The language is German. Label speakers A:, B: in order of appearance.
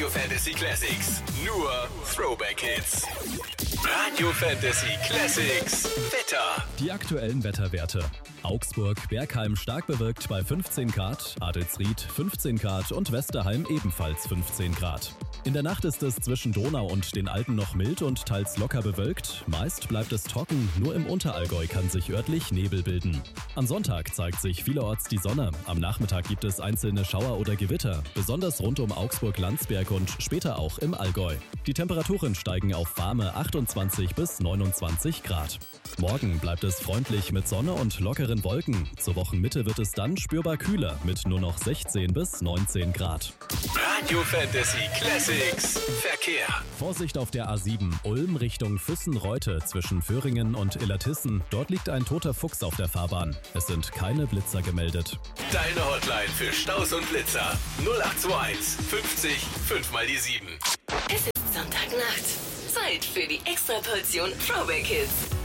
A: Radio Fantasy Classics. Nur Throwback Hits. Radio Fantasy Classics. Wetter.
B: Die aktuellen Wetterwerte. Augsburg, Bergheim stark bewölkt bei 15 Grad, Adelsried 15 Grad und Westerheim ebenfalls 15 Grad. In der Nacht ist es zwischen Donau und den Alpen noch mild und teils locker bewölkt. Meist bleibt es trocken, nur im Unterallgäu kann sich örtlich Nebel bilden. Am Sonntag zeigt sich vielerorts die Sonne. Am Nachmittag gibt es einzelne Schauer oder Gewitter, besonders rund um Augsburg-Landsberg und später auch im Allgäu. Die Temperaturen steigen auf warme 28 bis 29 Grad. Morgen bleibt es freundlich mit Sonne und lockeren Wolken. Zur Wochenmitte wird es dann spürbar kühler mit nur noch 16 bis 19 Grad.
A: Radio Fantasy Classics. Verkehr.
B: Vorsicht auf der A7 Ulm Richtung Füssen-Reute zwischen Föhringen und Illertissen. Dort liegt ein toter Fuchs auf der Fahrbahn. Es sind keine Blitzer gemeldet.
A: Deine Hotline für Staus und Blitzer. 0821 50 5 mal die 7.
C: Es ist Sonntagnacht. Zeit für die Extraportion Throwback Hits.